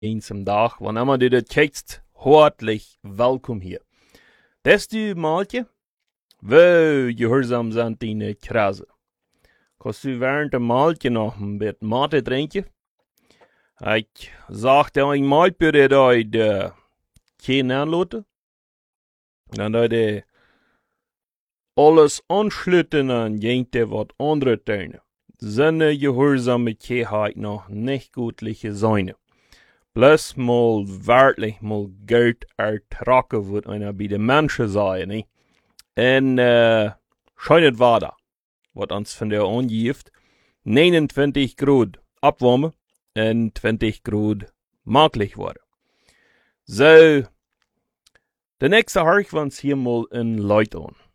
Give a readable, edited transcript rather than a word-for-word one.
eenzaam dag, wann immer du das kijkst, hartlich welkom hier. Das du maaltje? Wel, gehoorzaam zijn die krazen. Kost du während dem maaltje nog een beetje mate drinken? Ik zag dat een maaltje dat je geen aanloten. Dan dat je alles ansluiten aan jente wat andere tuinen. Seine Gehorsamkeit noch nicht gutliche Seine. Bloß mal wertlich mal Geld ertragen wird einer bei den Menschen sein, ne? En, scheinet war da, wat uns von der angibt, 29 Grad abwarmen en 20 Grad möglich worden. So, der nächste Harch wir uns hier mal in Leut an.